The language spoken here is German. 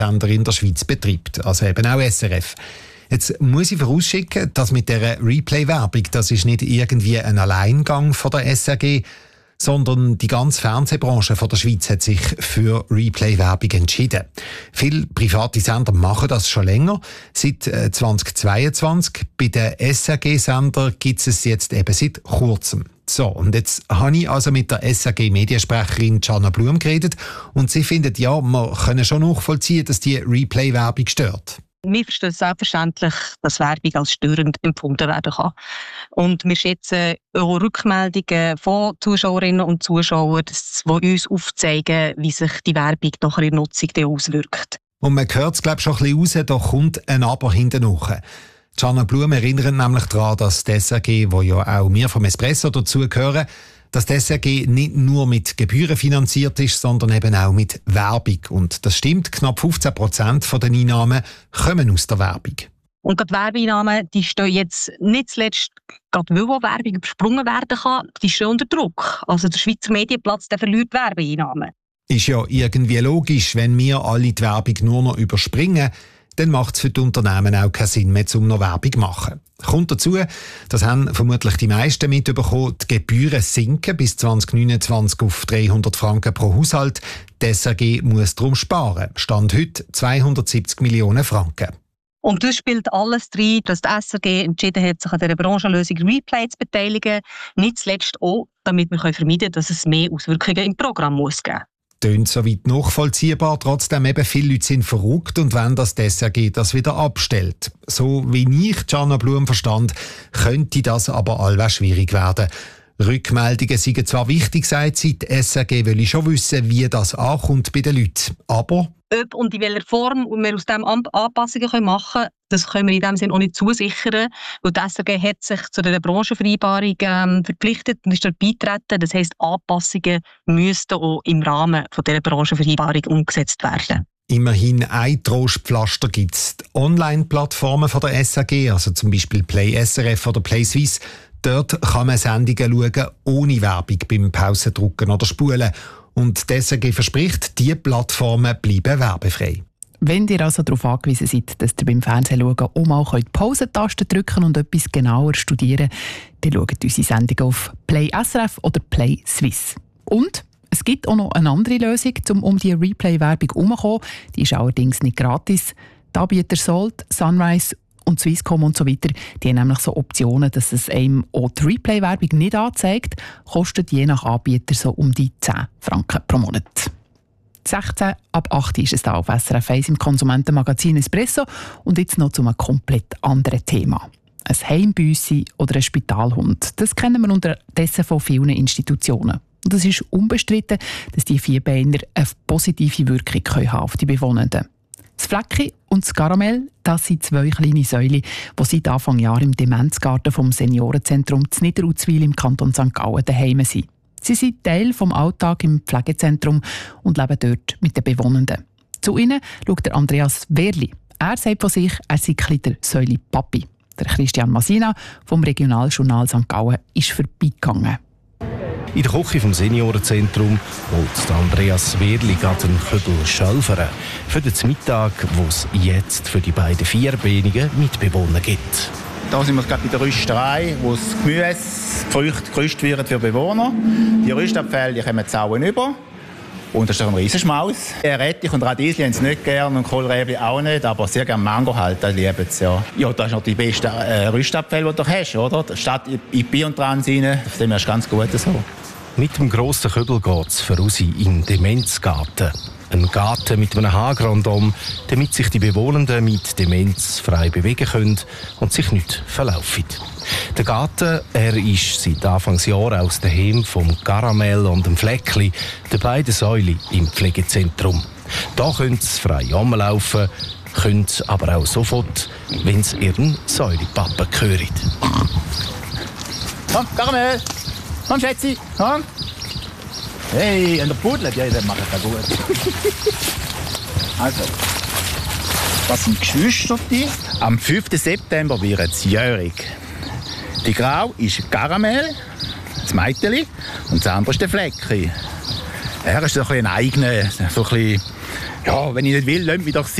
Sender in der Schweiz betreibt, also eben auch SRF. Jetzt muss ich vorausschicken, dass mit dieser Replay-Werbung, das ist nicht irgendwie ein Alleingang von der SRG, sondern die ganze Fernsehbranche von der Schweiz hat sich für Replay-Werbung entschieden. Viele private Sender machen das schon länger, seit 2022. Bei den SRG-Sendern gibt es jetzt eben seit kurzem. So, und jetzt habe ich also mit der SRG-Mediensprecherin Gianna Blum geredet und sie findet, ja, wir können schon nachvollziehen, dass die Replay-Werbung stört. Wir verstehen selbstverständlich, dass Werbung als störend empfunden werden kann. Und wir schätzen auch Rückmeldungen von Zuschauerinnen und Zuschauern, die uns aufzeigen, wie sich die Werbung nach ihrer Nutzung auswirkt. Und man hört es, glaube ich, schon ein bisschen raus, da kommt ein Aber hinten nach. Gianna Blum erinnert nämlich daran, dass die SRG, wo ja auch wir vom Espresso dazugehören, dass die SRG nicht nur mit Gebühren finanziert ist, sondern eben auch mit Werbung. Und das stimmt, knapp 15% der Einnahmen kommen aus der Werbung. Und gerade Werbeeinnahmen, die stehen jetzt nicht zuletzt, gerade weil Werbung übersprungen werden kann, die stehen unter Druck. Also der Schweizer Medienplatz, der verliert Werbeeinnahmen. Ist ja irgendwie logisch, wenn wir alle die Werbung nur noch überspringen, dann macht es für die Unternehmen auch keinen Sinn mehr, um noch Werbung zu machen. Kommt dazu, das haben vermutlich die meisten mitbekommen, die Gebühren sinken bis 2029 auf 300 Franken pro Haushalt. Die SRG muss darum sparen. Stand heute 270 Millionen Franken. Und das spielt alles rein, dass die SRG entschieden hat, sich an dieser Branchenlösung Replay zu beteiligen. Nicht zuletzt auch, damit wir vermeiden können, dass es mehr Auswirkungen im Programm muss geben. Tönt soweit nachvollziehbar, trotzdem eben viele Leute sind verrückt und wollen, dass die SRG das wieder abstellt. So wie ich Gianna Blum verstand, könnte das aber allweil schwierig werden. Rückmeldungen seien zwar wichtig, sagt sie, die SRG will schon wissen, wie das ankommt bei den Leuten, aber ob und in welcher Form wir aus dem Anpassungen machen können, das können wir in dem Sinne auch nicht zusichern, weil die SRG hat sich zu dieser Branchenvereinbarung verpflichtet und ist dort beigetreten. Das heisst, Anpassungen müssten auch im Rahmen von dieser Branchenvereinbarung umgesetzt werden. Immerhin ein Trostpflaster gibt es. Die Online-Plattformen von der SRG, also zum Beispiel Play SRF oder Play Suisse, dort kann man Sendungen schauen, ohne Werbung beim Pausendrucken oder Spulen. Und die SRG verspricht, diese Plattformen bleiben werbefrei. Wenn ihr also darauf angewiesen seid, dass ihr beim Fernsehen schauen auch mal die Pausentaste drücken und etwas genauer studieren könnt, dann schaut unsere Sendung auf Play SRF oder Play Suisse. Und es gibt auch noch eine andere Lösung, um die Replay-Werbung herumzukommen. Die ist allerdings nicht gratis. Die Anbieter Salt, Sunrise und Swisscom und so weiter, die haben nämlich so Optionen, dass es einem auch die Replay-Werbung nicht anzeigt, kostet je nach Anbieter so um die 10 Franken pro Monat. 16 ab 8 ist es da auf SRF 1 im Konsumentenmagazin Espresso und jetzt noch zu einem komplett anderen Thema. Ein Heimbüssi oder ein Spitalhund, das kennen wir unterdessen von vielen Institutionen. Und es ist unbestritten, dass die Vierbeiner eine positive Wirkung haben auf die Bewohnenden. Das Flecki und das Karamell, das sind 2 kleine Säulen, die seit Anfang Jahr im Demenzgarten vom Seniorenzentrum zu Niederuzwil im Kanton St. Gallen daheim sind. Sie sind Teil des Alltags im Pflegezentrum und leben dort mit den Bewohnenden. Zu ihnen schaut der Andreas Wehrli. Er sagt von sich, er sei der Säuli-Papi. Der Christian Masina vom Regionaljournal St. Gallen ist vorbeigegangen. In der Küche vom Seniorenzentrum holt Andreas Wehrli gerade einen Kübel Schölfern für den Mittag, wo es jetzt für die beiden vierbeinigen Mitbewohner gibt. Da sind wir gerade bei der Rüsterei, wo das Gemüse, Früchte gerüstet werden für Bewohner. Die Rüstabfälle die kommen Zauen über. Und das ist ein Riesenschmaus. Rettich und Radieschen haben sie nicht gern und Kohlräbli auch nicht, aber sehr gerne Mango halt, das lieben sie, ja. Ja, das ist noch die beste Rüstabfälle, die du hast, oder? Statt in Biotrans rein, das ist ganz gut so. Mit dem grossen Kübel geht es für uns in den Demenzgarten. Ein Garten mit einem Hagrandom, damit sich die Bewohnenden mit Demenz frei bewegen können und sich nicht verlaufen. Der Garten ist seit Anfangsjahr aus dem vom Karamell und dem Fleckli, den beiden Säulen im Pflegezentrum. Da können sie frei rumlaufen, können aber auch sofort, wenn sie ihren Säulipappen hören. Komm, Karamell! Komm, Schätzi! Komm! Hey, an der Pudel, ja, der macht das gut. Also, das sind Geschwister. Am 5. September wird es jährig. Die Grau ist Karamell, das Meiteli, und das andere ist der Flecki. Er ist so ein eigener, so ein Ja, wenn ich nicht will, lasst mich doch